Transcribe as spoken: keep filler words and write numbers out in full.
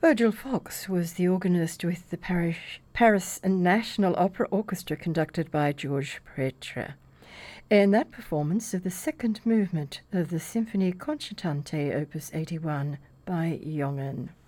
Virgil Fox was the organist with the Paris, Paris National Opera Orchestra conducted by Georges Pretre. In that performance of the second movement of the Symphonie Concertante Opus eighty-one by Jongen.